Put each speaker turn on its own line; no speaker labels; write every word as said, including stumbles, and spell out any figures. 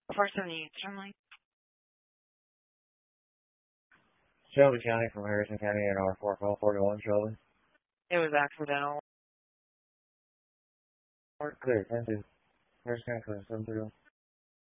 four seventy Eastern Line.
Shelby County from Harrison County and R four twelve forty-one, Shelby.
It was accidental.
Clear, ten two. Harrison County, seven three one.